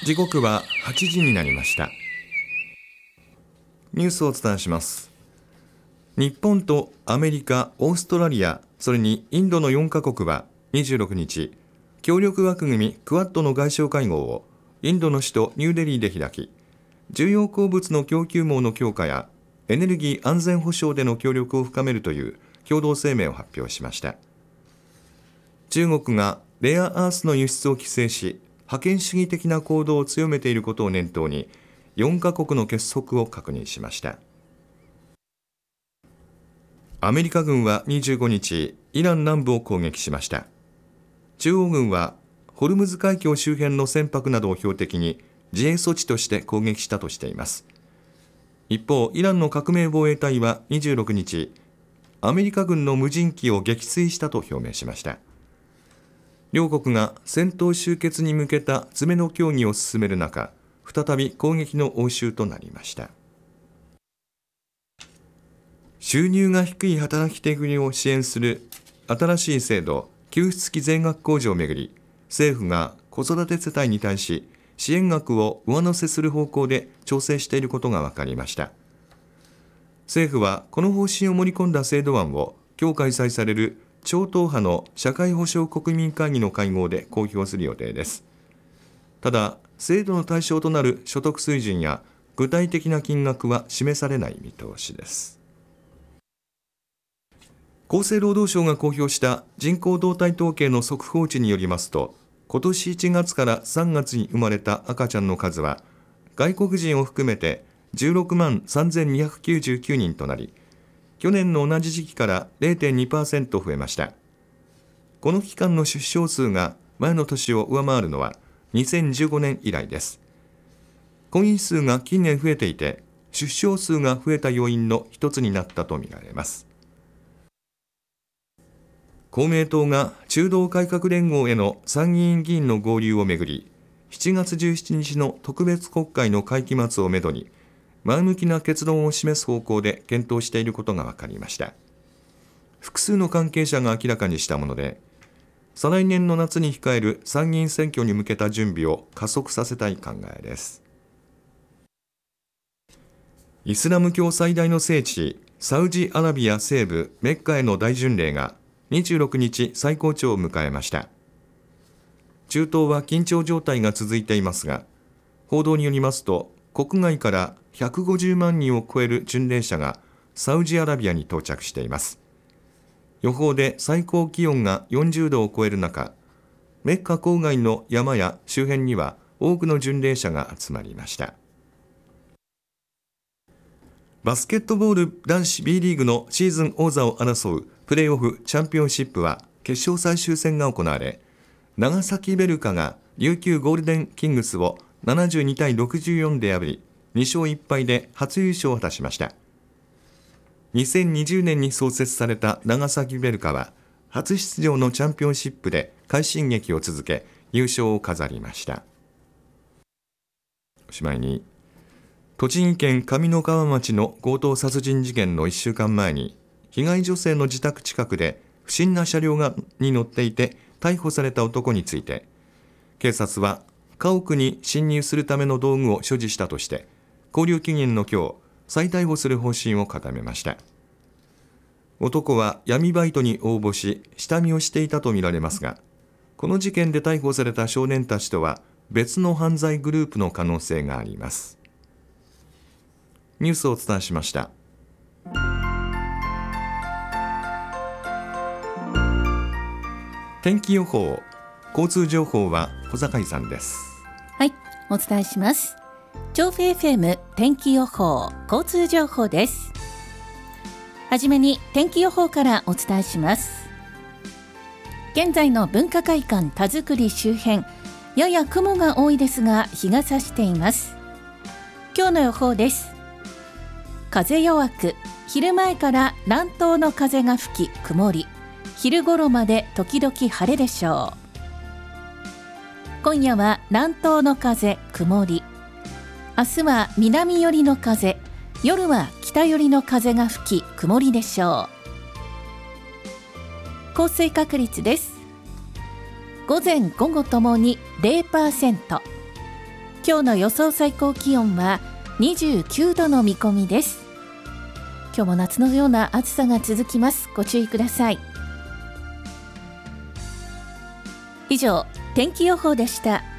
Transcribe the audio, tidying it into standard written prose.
時刻は8時になりました。ニュースをお伝えします。日本とアメリカ、オーストラリア、それにインドの4カ国は26日、協力枠組みクアッドの外相会合をインドの首都ニューデリーで開き、重要鉱物の供給網の強化やエネルギー安全保障での協力を深めるという共同声明を発表しました。中国がレアアースの輸出を規制し、覇権主義的な行動を強めていることを念頭に、4カ国の結束を確認しました。アメリカ軍は25日、イラン南部を攻撃しました。中央軍はホルムズ海峡周辺の船舶などを標的に自衛措置として攻撃したとしています。一方、イランの革命防衛隊は26日、アメリカ軍の無人機を撃墜したと表明しました。両国が戦闘終結に向けた詰めの協議を進める中、再び攻撃の応酬となりました。収入が低い働き手組を支援する新しい制度、給付付き税額控除をめぐり、政府が子育て世帯に対し支援額を上乗せする方向で調整していることが分かりました。政府はこの方針を盛り込んだ制度案を今日開催される超党派の社会保障国民会議の会合で公表する予定です。ただ、制度の対象となる所得水準や具体的な金額は示されない見通しです。厚生労働省が公表した人口動態統計の速報値によりますと、今年1月から3月に生まれた赤ちゃんの数は外国人を含めて16万3299人となり、去年の同じ時期から 0.2% 増えました。この期間の出生数が前の年を上回るのは2015年以来です。婚姻数が近年増えていて、出生数が増えた要因の一つになったとみられます。公明党が中道改革連合への参議院議員の合流をめぐり、7月17日の特別国会の会期末をめどに前向きな結論を示す方向で検討していることが分かりました。複数の関係者が明らかにしたもので、再来年の夏に控える参議院選挙に向けた準備を加速させたい考えです。イスラム教最大の聖地、サウジアラビア西部メッカへの大巡礼が26日最高潮を迎えました。中東は緊張状態が続いていますが、報道によりますと、国外から150万人を超える巡礼者がサウジアラビアに到着しています。予報で最高気温が40度を超える中、メッカ郊外の山や周辺には多くの巡礼者が集まりました。バスケットボール男子 B リーグのシーズン王座を争うプレーオフチャンピオンシップは決勝最終戦が行われ、長崎ベルカが琉球ゴールデンキングスを72対64で破り、2勝1敗で初優勝を果たしました。2020年に創設された長崎ベルカは、初出場のチャンピオンシップで快進撃を続け、優勝を飾りました。おしまいに、栃木県上三川町の強盗殺人事件の1週間前に、被害女性の自宅近くで不審な車両に乗っていて逮捕された男について、警察は家屋に侵入するための道具を所持したとして、勾留期限の今日、再逮捕する方針を固めました。男は闇バイトに応募し、下見をしていたとみられますが、この事件で逮捕された少年たちとは別の犯罪グループの可能性があります。ニュースをお伝えしました。天気予報、交通情報は小坂井さんです。 はい、お伝えします。調布 FM 天気予報、交通情報です。はじめに天気予報からお伝えします。現在の文化会館田作周辺、やや雲が多いですが日が差しています。今日の予報です。風弱く、昼前から南東の風が吹き曇り、昼頃まで時々晴れでしょう。今夜は南東の風曇り、明日は南寄りの風、夜は北寄りの風が吹き曇りでしょう。降水確率です。午前午後ともに 0%、 今日の予想最高気温は29度の見込みです。今日も夏のような暑さが続きます。ご注意ください。以上、天気予報でした。